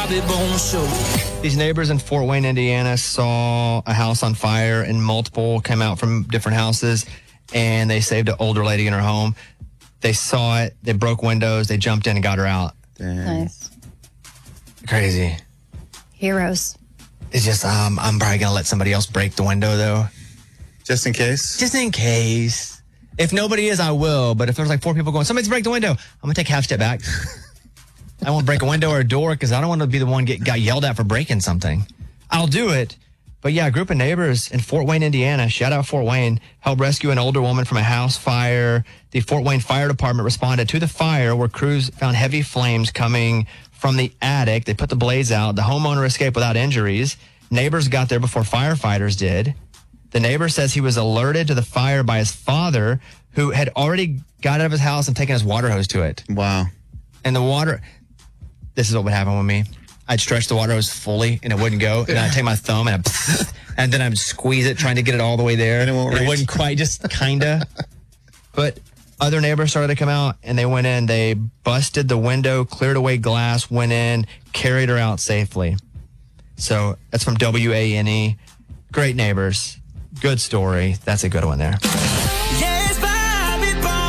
Bobby Bones Show. These neighbors in Fort Wayne, Indiana saw a house on fire and multiple came out from different houses and they saved an older lady in her home. They saw it. They broke windows. They jumped in and got her out. Dang. Nice. Crazy. Heroes. It's just, I'm probably going to let somebody else break the window, though. Just in case? Just in case. If nobody is, I will. But if there's like 4 people going, somebody's break the window, I'm going to take half step back. I won't break a window or a door because I don't want to be the one got yelled at for breaking something. I'll do it. But yeah, a group of neighbors in Fort Wayne, Indiana, shout out Fort Wayne, helped rescue an older woman from a house fire. The Fort Wayne Fire Department responded to the fire where crews found heavy flames coming from the attic. They put the blaze out. The homeowner escaped without injuries. Neighbors got there before firefighters did. The neighbor says he was alerted to the fire by his father, who had already got out of his house and taken his water hose to it. Wow. And the water, this is what would happen with me. I'd stretch the water hose fully and it wouldn't go. And I'd take my thumb and then I'd squeeze it, trying to get it all the way there. And it wouldn't quite, just kind of. But other neighbors started to come out and they went in. They busted the window, cleared away glass, went in, carried her out safely. So that's from WANE. Great neighbors. Good story. That's a good one there. Yes, Bobby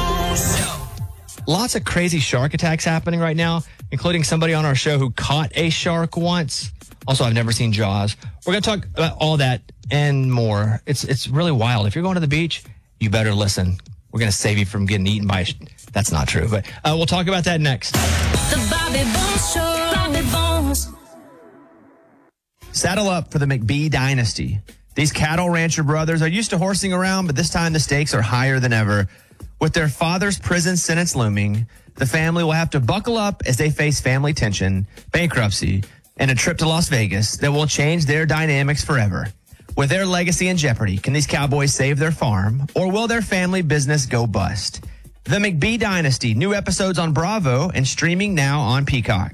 Bones. Lots of crazy shark attacks happening right now, including somebody on our show who caught a shark once. Also, I've never seen Jaws. We're going to talk about all that and more. It's really wild. If you're going to the beach, you better listen. We're going to save you from getting eaten by That's not true, but we'll talk about that next. The Bobby Bones Show. Bobby Bones. Saddle up for the McBee dynasty. These cattle rancher brothers are used to horsing around, but this time the stakes are higher than ever. With their father's prison sentence looming, the family will have to buckle up as they face family tension, bankruptcy, and a trip to Las Vegas that will change their dynamics forever. With their legacy in jeopardy, can these cowboys save their farm, or will their family business go bust? The McBee Dynasty, new episodes on Bravo and streaming now on Peacock.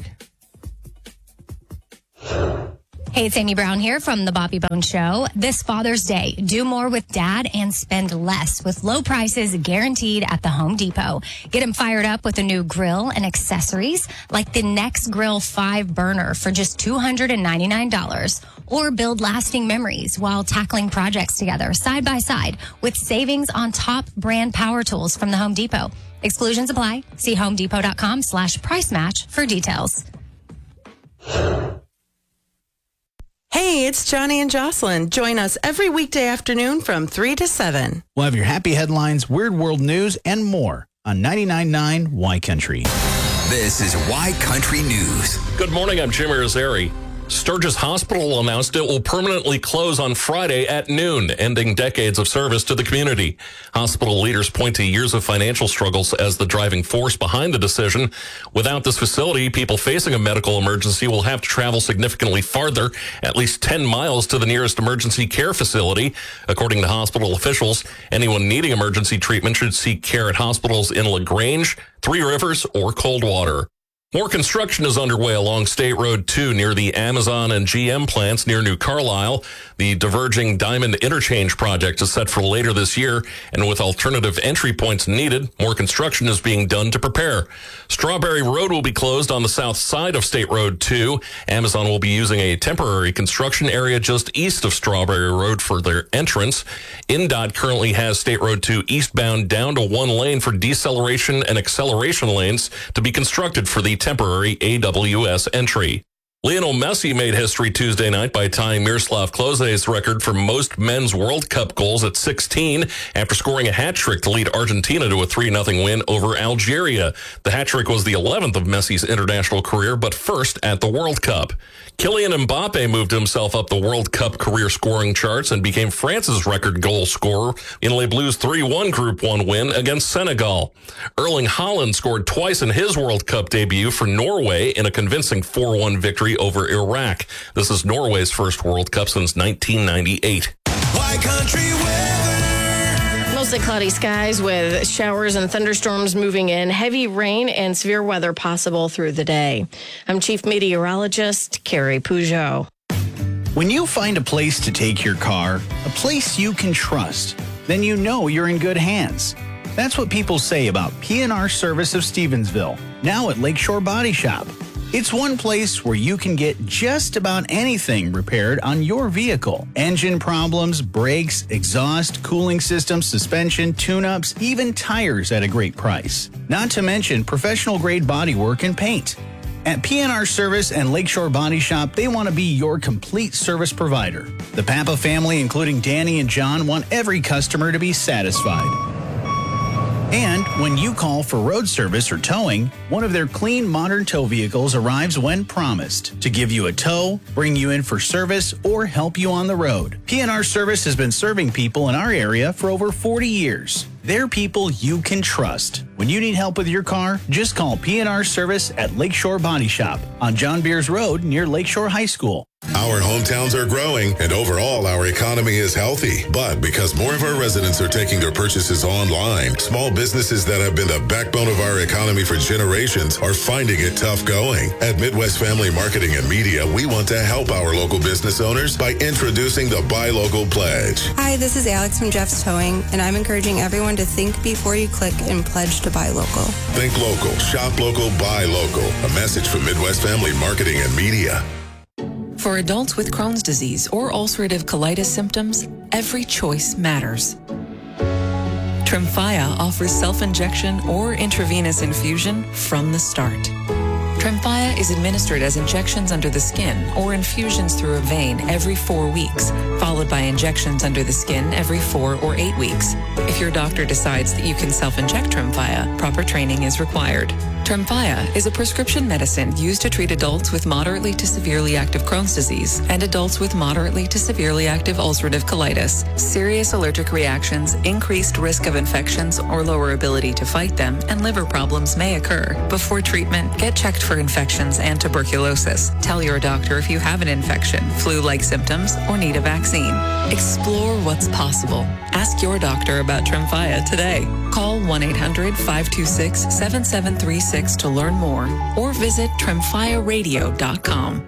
Hey, it's Amy Brown here from The Bobby Bones Show. This Father's Day, do more with Dad and spend less with low prices guaranteed at the Home Depot. Get him fired up with a new grill and accessories like the Next Grill 5 burner for just $299. Or build lasting memories while tackling projects together side by side with savings on top brand power tools from the Home Depot. Exclusions apply. See homedepot.com/price match for details. Hey, it's Johnny and Jocelyn. Join us every weekday afternoon from 3 to 7. We'll have your happy headlines, weird world news, and more on 99.9 Y Country. This is Y Country News. Good morning, I'm Jim Irizarry. Sturgis Hospital announced it will permanently close on Friday at noon, ending decades of service to the community. Hospital leaders point to years of financial struggles as the driving force behind the decision. Without this facility, people facing a medical emergency will have to travel significantly farther, at least 10 miles to the nearest emergency care facility. According to hospital officials, anyone needing emergency treatment should seek care at hospitals in LaGrange, Three Rivers, or Coldwater. More construction is underway along State Road 2 near the Amazon and GM plants near New Carlisle. The diverging Diamond Interchange project is set for later this year, and with alternative entry points needed, more construction is being done to prepare. Strawberry Road will be closed on the south side of State Road 2. Amazon will be using a temporary construction area just east of Strawberry Road for their entrance. INDOT currently has State Road 2 eastbound down to one lane for deceleration and acceleration lanes to be constructed for the temporary AWS entry. Lionel Messi made history Tuesday night by tying Miroslav Klose's record for most men's World Cup goals at 16 after scoring a hat trick to lead Argentina to a 3-0 win over Algeria. The hat trick was the 11th of Messi's international career, but first at the World Cup. Kylian Mbappe moved himself up the World Cup career scoring charts and became France's record goal scorer in Les Bleus' 3-1 Group 1 win against Senegal. Erling Haaland scored twice in his World Cup debut for Norway in a convincing 4-1 victory over Iraq. This is Norway's first World Cup since 1998. Y Country weather. Mostly cloudy skies with showers and thunderstorms moving in, heavy rain and severe weather possible through the day. I'm Chief Meteorologist Carrie Peugeot. When you find a place to take your car, a place you can trust, then you know you're in good hands. That's what people say about P&R Service of Stevensville, now at Lakeshore Body Shop. It's one place where you can get just about anything repaired on your vehicle. Engine problems, brakes, exhaust, cooling systems, suspension, tune-ups, even tires at a great price. Not to mention professional-grade bodywork and paint. At PNR Service and Lakeshore Body Shop, they want to be your complete service provider. The Papa family, including Danny and John, want every customer to be satisfied. And when you call for road service or towing, one of their clean, modern tow vehicles arrives when promised to give you a tow, bring you in for service, or help you on the road. PNR Service has been serving people in our area for over 40 years. They're people you can trust. When you need help with your car, just call PNR Service at Lakeshore Body Shop on John Beers Road near Lakeshore High School. Our hometowns are growing, and overall, our economy is healthy. But because more of our residents are taking their purchases online, small businesses that have been the backbone of our economy for generations are finding it tough going. At Midwest Family Marketing and Media, we want to help our local business owners by introducing the Buy Local Pledge. Hi, this is Alex from Jeff's Towing, and I'm encouraging everyone to think before you click and pledge to buy local. Think local, shop local, buy local. A message from Midwest Family Marketing and Media. For adults with Crohn's disease or ulcerative colitis symptoms, every choice matters. Tremfya offers self-injection or intravenous infusion from the start. Tremfya is administered as injections under the skin or infusions through a vein every 4 weeks, followed by injections under the skin every 4 or 8 weeks. If your doctor decides that you can self-inject Tremfya, proper training is required. Tremfya is a prescription medicine used to treat adults with moderately to severely active Crohn's disease and adults with moderately to severely active ulcerative colitis. Serious allergic reactions, increased risk of infections or lower ability to fight them, and liver problems may occur. Before treatment, get checked for infections and tuberculosis. Tell your doctor if you have an infection, flu-like symptoms, or need a vaccine. Explore what's possible. Ask your doctor about Tremfya today. Call 1-800-526-7736 to learn more or visit tremfyaradio.com.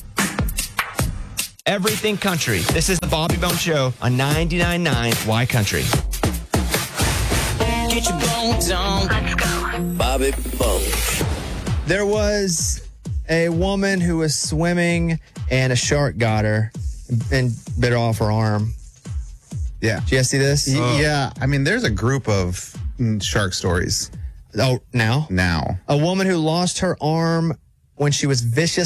Everything country. This is the Bobby Bone Show on 99.9 Y Country. Get your bones on. Let's go. Bobby Bones. There was a woman who was swimming and a shark got her and bit off her arm. Yeah. Did you guys see this? Yeah. I mean, there's a group of shark stories. Oh, now? Now. A woman who lost her arm when she was viciously